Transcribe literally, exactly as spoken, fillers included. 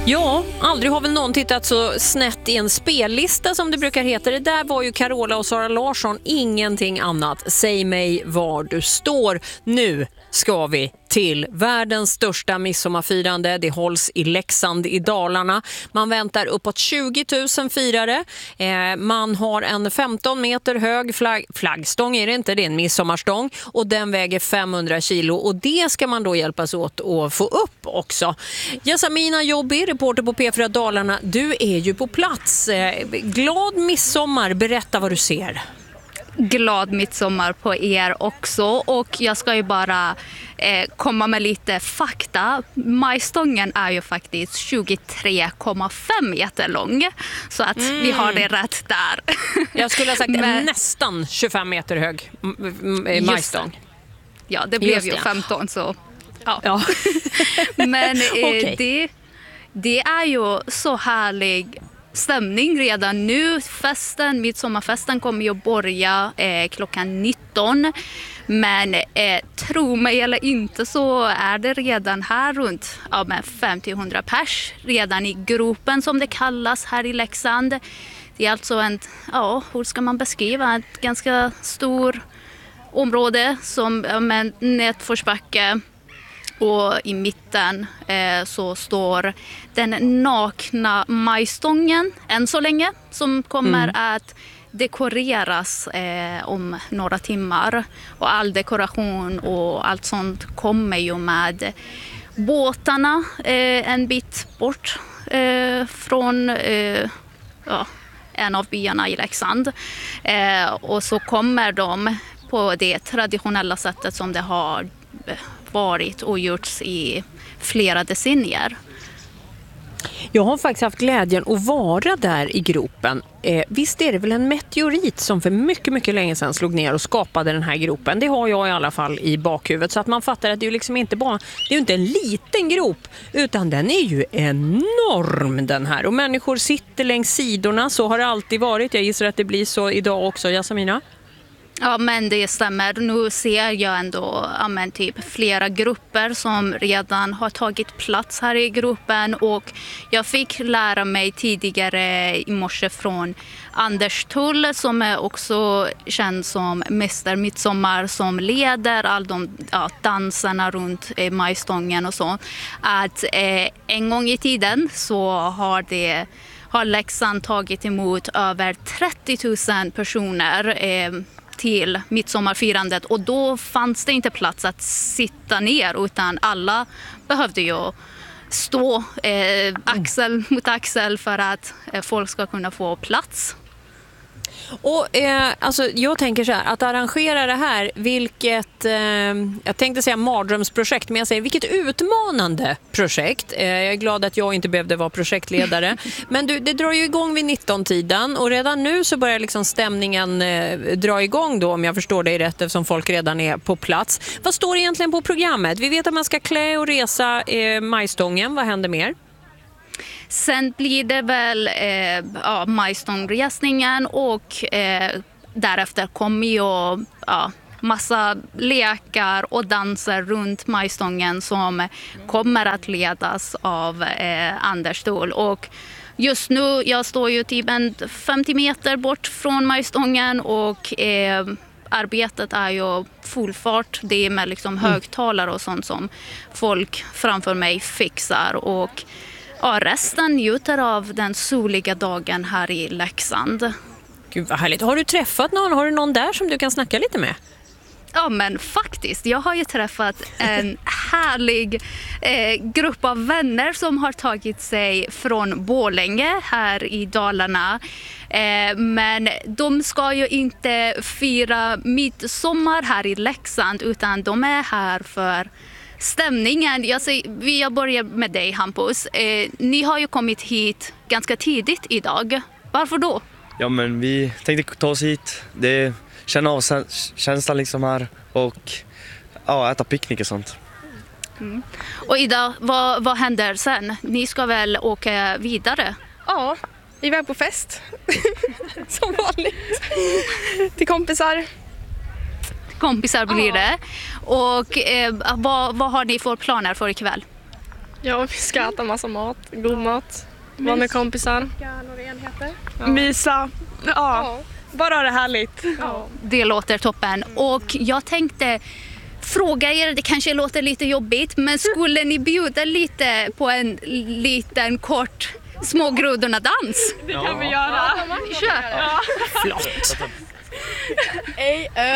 Ja, aldrig har väl någon tittat så snett i en spellista som det brukar heta. Det där var ju Carola och Sara Larsson, ingenting annat. Säg mig var du står. Nu ska vi till världens största midsommarfirande. Det hålls i Leksand i Dalarna. Man väntar uppåt tjugo tusen firare. Eh, man har en femton meter hög flagg, flaggstång är det inte, det är en midsommarstång. Och den väger femhundra kilo. Och det ska man då hjälpas åt att få upp också. Yasamina Jobbi, reporter på P fyra Dalarna. Du är ju på plats. Eh, glad midsommar, berätta vad du ser. Glad midsommar på er också, och jag ska ju bara eh, komma med lite fakta. Majstången är ju faktiskt tjugotre komma fem meter lång, så att mm. vi har det rätt där. Jag skulle ha sagt Men, nästan tjugofem meter hög majstång. Ja, det blev ju femton, så ja. ja. Men eh, okay. det, det är ju så härlig stämning redan nu. Festen, midsommarfesten kommer ju att börja eh, klockan nitton. Men eh, tro mig eller inte så är det redan här runt ja, femtio till hundra pers redan i gropen som det kallas här i Leksand. Det är alltså en, ja, hur ska man beskriva, ett ganska stor område som ja, med nedförsbacke. Och i mitten eh, så står den nakna majstången än så länge, som kommer mm. att dekoreras eh, om några timmar. Och all dekoration och allt sånt kommer ju med båtarna eh, en bit bort eh, från eh, ja, en av byarna i Leksand. Eh, och så kommer de på det traditionella sättet som det har varit och gjorts i flera decennier. Jag har faktiskt haft glädjen att vara där i gropen. Eh, visst är det väl en meteorit som för mycket, mycket länge sedan slog ner och skapade den här gropen. Det har jag i alla fall i bakhuvudet. Så att man fattar att det är ju liksom inte bara, det är ju inte en liten grop, utan den är ju enorm den här. Och människor sitter längs sidorna, så har det alltid varit. Jag gissar att det blir så idag också, Yasamina. Ja, men det stämmer. Nu ser jag ändå ja, men typ flera grupper som redan har tagit plats här i gruppen, och jag fick lära mig tidigare i morse från Anders Tull, som är också känd som Mäster Midsommar, som leder all de ja, danserna runt eh, majstången och så, att eh, en gång i tiden så har det har Leksand tagit emot över trettio tusen personer eh, till midsommarfirandet, och då fanns det inte plats att sitta ner, utan alla behövde ju stå eh, axel mot axel för att eh, folk ska kunna få plats. Och eh, alltså, jag tänker så här, att arrangera det här, vilket eh, jag tänkte säga mardrömsprojekt, men jag säger vilket utmanande projekt. Eh, jag är glad att jag inte behövde vara projektledare. Men du, det drar ju igång vid nitton-tiden, och redan nu så börjar liksom stämningen eh, dra igång då, om jag förstår dig rätt, eftersom folk redan är på plats. Vad står egentligen på programmet? Vi vet att man ska klä och resa eh, majstången. Vad händer mer? Sen blir det väl eh, ja, majstångresningen, och eh, därefter kommer ju ja, massa lekar och danser runt majstången som kommer att ledas av eh, Anders Tull. Och just nu, jag står ju typ en femtio meter bort från majstången, och eh, arbetet är ju full fart. Det är med liksom högtalare och sånt som folk framför mig fixar, och ja, resten njuter av den soliga dagen här i Leksand. Gud vad härligt. Har du träffat någon? Har du någon där som du kan snacka lite med? Ja, men faktiskt. Jag har ju träffat en härlig eh, grupp av vänner som har tagit sig från Borlänge här i Dalarna. Eh, men de ska ju inte fira midsommar här i Leksand, utan de är här för stämningen. Jag, säger, jag börjar med dig, Hampus. Eh, ni har ju kommit hit ganska tidigt idag. Varför då? Ja, men vi tänkte ta oss hit. Det känna av känslan liksom här, och ja, äta picknick och sånt. Mm. Och idag, vad, vad händer sen? Ni ska väl åka vidare? Ja, vi är iväg på fest. Som vanligt. Till kompisar. Kompisar blir ja. det. Och eh, vad, vad har ni för planer för ikväll? Ja, vi ska äta massa mat, god mat, vara med kompisar. Ja. Mysa, ja. ja. Bara ha det härligt. Ja. Det låter toppen. Och jag tänkte fråga er, det kanske låter lite jobbigt, men skulle ni bjuda lite på en liten kort smågrodorna-dans? Det kan ja. vi göra. Kör! Ja. Flott. Ej, ö.